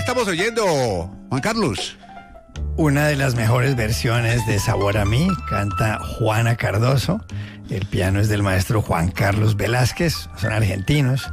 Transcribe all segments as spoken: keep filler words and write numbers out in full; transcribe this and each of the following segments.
estamos oyendo, Juan Carlos? Una de las mejores versiones de Sabor a mí, canta Juana Cardoso. El piano es del maestro Juan Carlos Velázquez, son argentinos.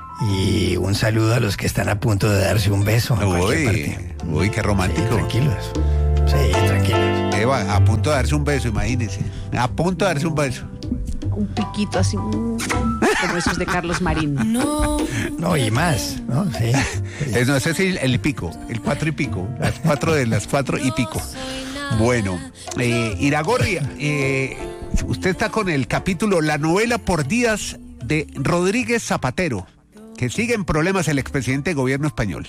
Y un saludo a los que están a punto de darse un beso. Uy, uy, qué romántico. Sí, tranquilos. Sí, tranquilos. Eva, a punto de darse un beso, imagínense. A punto de darse un beso. Un piquito así, como esos de Carlos Marín. No, no, y más, ¿no? Sí. Es, no sé si el pico, el cuatro y pico, las cuatro de las cuatro y pico. Bueno, eh, Iragorri, eh, usted está con el capítulo La novela por días de Rodríguez Zapatero, que sigue en problemas el expresidente del gobierno español.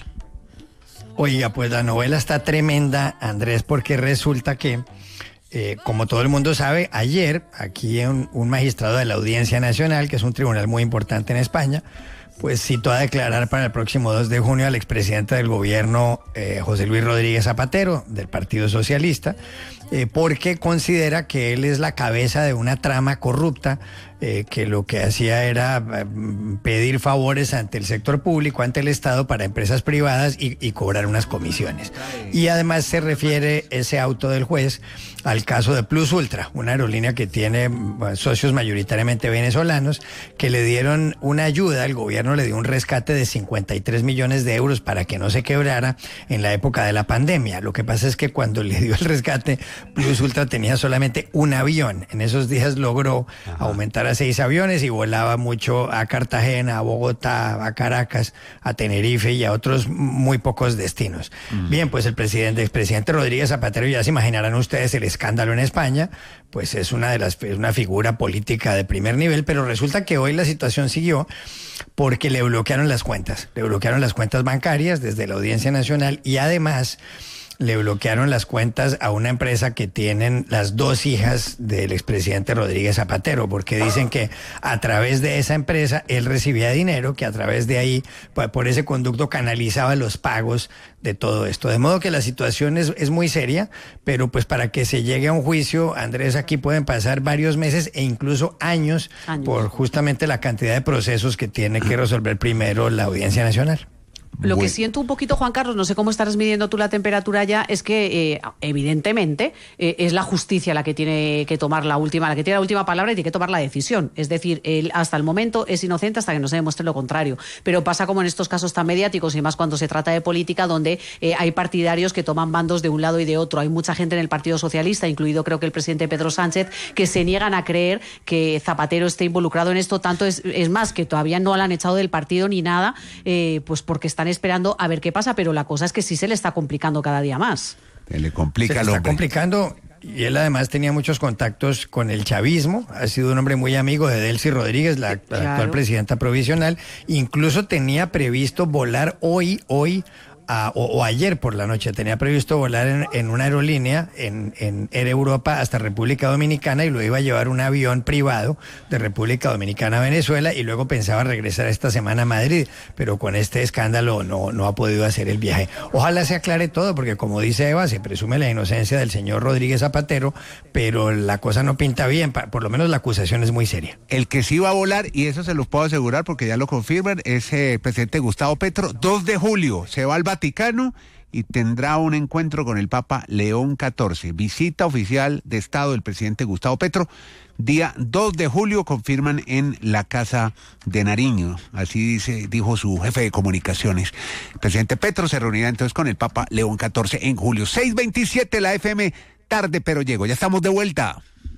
Oiga, pues la novela está tremenda, Andrés, porque resulta que Eh, como todo el mundo sabe, ayer aquí un, un magistrado de la Audiencia Nacional, que es un tribunal muy importante en España, pues citó a declarar para el próximo dos de junio al expresidente del gobierno, eh, José Luis Rodríguez Zapatero, del Partido Socialista, eh, porque considera que él es la cabeza de una trama corrupta eh, que lo que hacía era eh, pedir favores ante el sector público, ante el Estado, para empresas privadas y, y cobrar unas comisiones. Y además se refiere ese auto del juez al caso de Plus Ultra, una aerolínea que tiene bueno, socios mayoritariamente venezolanos, que le dieron una ayuda, el gobierno le dio un rescate de cincuenta y tres millones de euros para que no se quebrara en la época de la pandemia. Lo que pasa es que cuando le dio el rescate, Plus Ultra tenía solamente un avión. En esos días logró Ajá. aumentar a seis aviones y volaba mucho a Cartagena, a Bogotá, a Caracas, a Tenerife y a otros muy pocos destinos. Mm. Bien, pues el presidente, expresidente Rodríguez Zapatero, ya se imaginarán ustedes el escándalo en España, pues es una de las es una figura política de primer nivel, pero resulta que hoy la situación siguió porque le bloquearon las cuentas, le bloquearon las cuentas bancarias desde la Audiencia Nacional y además le bloquearon las cuentas a una empresa que tienen las dos hijas del expresidente Rodríguez Zapatero, porque dicen que a través de esa empresa él recibía dinero, que a través de ahí, por ese conducto, canalizaba los pagos de todo esto. De modo que la situación es, es muy seria, pero pues para que se llegue a un juicio, Andrés, aquí pueden pasar varios meses e incluso años, años. por justamente la cantidad de procesos que tiene que resolver primero la Audiencia Nacional. Lo bueno. que siento un poquito, Juan Carlos, no sé cómo estarás midiendo tú la temperatura ya, es que eh, evidentemente eh, es la justicia la que tiene que tomar la última, la que tiene la última palabra y tiene que tomar la decisión. Es decir, él hasta el momento es inocente hasta que no se demuestre lo contrario. Pero pasa como en estos casos tan mediáticos y más cuando se trata de política, donde eh, hay partidarios que toman bandos de un lado y de otro. Hay mucha gente en el Partido Socialista, incluido creo que el presidente Pedro Sánchez, que se niegan a creer que Zapatero esté involucrado en esto. Tanto es, es más, que todavía no lo han echado del partido ni nada, eh, pues porque están esperando a ver qué pasa, pero la cosa es que sí se le está complicando cada día más. Se le complica, se le está complicando, y él además tenía muchos contactos con el chavismo, ha sido un hombre muy amigo de Delcy Rodríguez, la, claro. la actual presidenta provisional, incluso tenía previsto volar hoy, hoy, A, o, o ayer por la noche tenía previsto volar en, en una aerolínea en, en Air Europa hasta República Dominicana y lo iba a llevar un avión privado de República Dominicana a Venezuela y luego pensaba regresar esta semana a Madrid, pero con este escándalo no, no ha podido hacer el viaje. Ojalá se aclare todo, porque como dice Eva, se presume la inocencia del señor Rodríguez Zapatero, pero la cosa no pinta bien, por lo menos la acusación es muy seria. El que sí va a volar, y eso se los puedo asegurar porque ya lo confirman, es el presidente Gustavo Petro. dos de julio se va al Vaticano y tendrá un encuentro con el Papa León catorce. Visita oficial de Estado del presidente Gustavo Petro. Día dos de julio confirman en la Casa de Nariño. Así dice, dijo su jefe de comunicaciones. El presidente Petro se reunirá entonces con el Papa León catorce en julio. seis veintisiete la F M, tarde pero llego. Ya estamos de vuelta.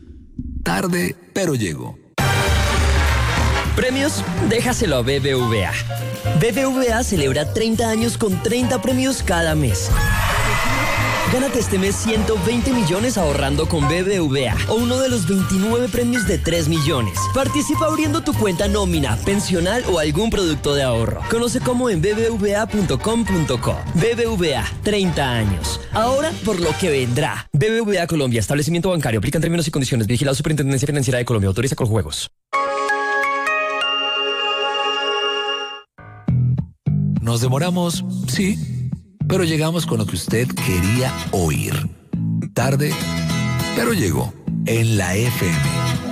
Tarde pero llego. Premios, déjaselo a B B V A. B B V A celebra treinta años con treinta premios cada mes. Gánate este mes ciento veinte millones ahorrando con B B V A o uno de los veintinueve premios de tres millones. Participa abriendo tu cuenta nómina, pensional o algún producto de ahorro. Conoce cómo en b b v a punto com punto co. B B V A, treinta años. Ahora por lo que vendrá. B B V A Colombia, establecimiento bancario. Aplican términos y condiciones. Vigilado Superintendencia Financiera de Colombia. Autoriza con juegos. Nos demoramos, sí, pero llegamos con lo que usted quería oír. Tarde, pero llegó en la F M.